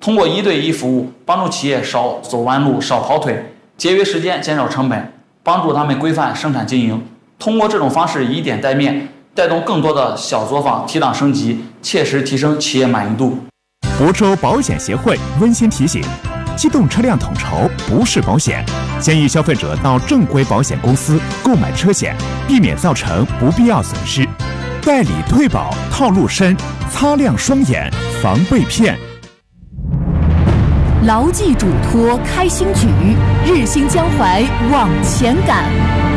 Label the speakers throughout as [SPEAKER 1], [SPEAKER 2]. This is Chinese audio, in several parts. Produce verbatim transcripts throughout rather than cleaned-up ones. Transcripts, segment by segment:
[SPEAKER 1] 通过一对一服务，帮助企业少走弯路、少跑腿，节约时间、减少成本，帮助他们规范生产经营。通过这种方式以点带面，带动更多的小作坊提档升级，切实提升企业满意度。
[SPEAKER 2] 亳州保险协会温馨提醒：机动车辆统筹不是保险，建议消费者到正规保险公司购买车险，避免造成不必要损失。代理退保套路深，擦亮双眼防被骗。
[SPEAKER 3] 牢记嘱托开新局，日兴江淮往前赶。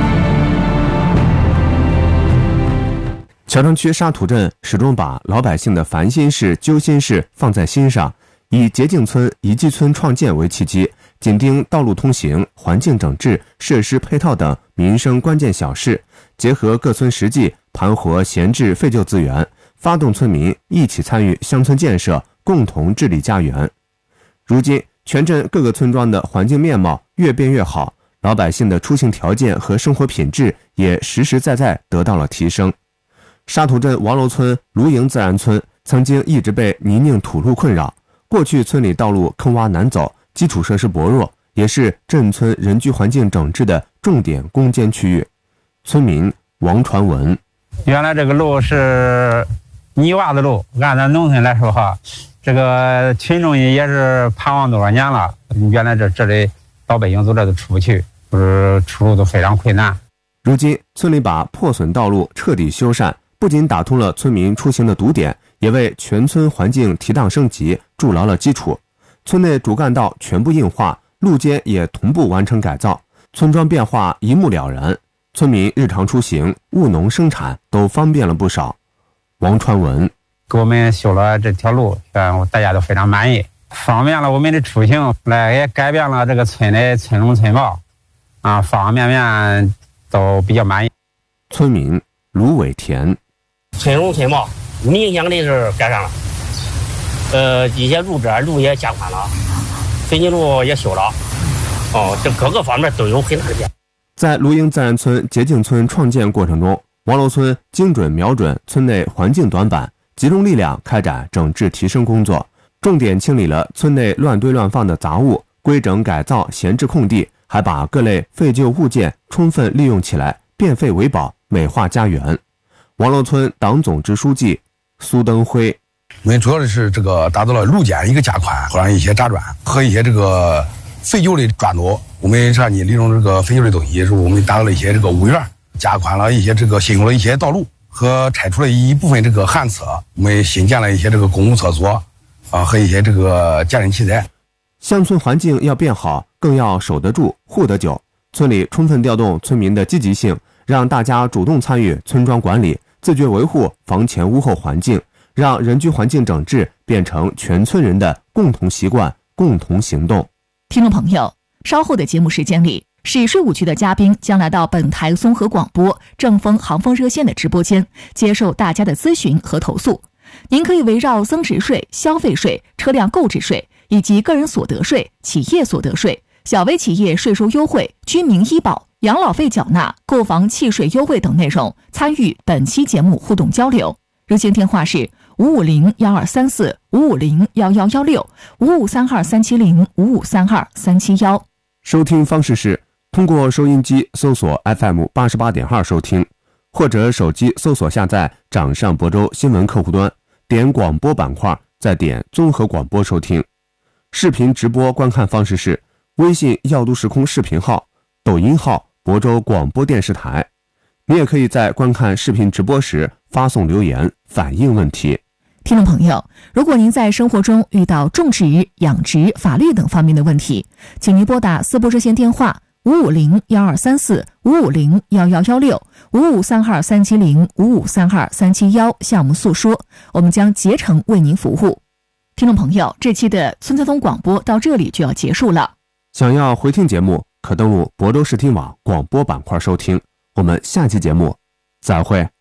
[SPEAKER 4] 桥城区沙土镇始终把老百姓的烦心事、揪心事放在心上，以洁净村、宜居村创建为契机，紧盯道路通行、环境整治、设施配套等民生关键小事，结合各村实际，盘活闲置废旧资源，发动村民一起参与乡村建设，共同治理家园。如今，全镇各个村庄的环境面貌越变越好，老百姓的出行条件和生活品质也实实在在得到了提升。沙土镇王楼村芦营自然村曾经一直被泥泞土路困扰，过去村里道路坑洼难走，基础设施薄弱，也是镇村人居环境整治的重点攻坚区域。村民王传文：
[SPEAKER 5] 原来这个路是泥洼的路，按咱农村来说哈，这个群众也是盼望多少年了，原来这这里老百姓走这都出不去，不是出路都非常困难。
[SPEAKER 4] 如今村里把破损道路彻底修缮，不仅打通了村民出行的堵点，也为全村环境提档升级筑牢了基础。村内主干道全部硬化，路肩也同步完成改造，村庄变化一目了然，村民日常出行、务农生产都方便了不少。王传文：
[SPEAKER 5] 给我们修了这条路，大家都非常满意，方便了我们的出行，来也改变了这个村的村容村貌，啊，方方面面都比较满意。
[SPEAKER 4] 村民卢伟田：
[SPEAKER 6] 村容村貌明显的是改善了，呃，一些路边路也加宽了，水泥路也修了，哦，这各个方面都有很大的变化。
[SPEAKER 4] 在芦营自然村洁净村创建过程中，王楼村精准瞄准村内环境短板，集中力量开展整治提升工作，重点清理了村内乱堆乱放的杂物，规整改造闲置空地，还把各类废旧物件充分利用起来，变废为宝，美化家园。王楼村党总支书记苏登辉：
[SPEAKER 7] 我们主要的是这个达到了路肩一个加宽，和一些渣砖和一些这个废旧的砖垛，我们上你利用这个废旧的东西，是我们达到了一些这个物院，加宽了一些这个新修了一些道路，和拆除了一部分这个旱厕，我们新建了一些这个公共厕所啊和一些这个健身器材。
[SPEAKER 4] 乡村环境要变好，更要守得住、护得久。村里充分调动村民的积极性，让大家主动参与村庄管理，自觉维护房前屋后环境，让人居环境整治变成全村人的共同习惯、共同行动。
[SPEAKER 3] 听众朋友，稍后的节目时间里，市税务局的嘉宾将来到本台综合广播正风航风热线的直播间，接受大家的咨询和投诉。您可以围绕增值税、消费税、车辆购置税以及个人所得税、企业所得税、小微企业税收优惠、居民医保、养老费缴纳、购房契税优惠等内容，参与本期节目互动交流。热线电话是五五零幺二三四五五零幺幺幺六五五三二三七零五五三二三七幺。
[SPEAKER 4] 收听方式是通过收音机搜索 F M 八十八点二收听，或者手机搜索下载掌上亳州新闻客户端，点广播板块，再点综合广播收听。视频直播观看方式是微信耀都时空视频号、抖音号亳州广播电视台。你也可以在观看视频直播时发送留言反映问题。
[SPEAKER 3] 听众朋友，如果您在生活中遇到种植、养殖、法律等方面的问题，请您拨打四部热线电话五五零幺二三四五五零幺幺幺六五五三二三七零五五三二三七幺向我们诉说，我们将竭诚为您服务。听众朋友，这期的村交通广播到这里就要结束了。
[SPEAKER 4] 想要回听节目，可登录亳州视听网广播板块收听。我们下期节目再会。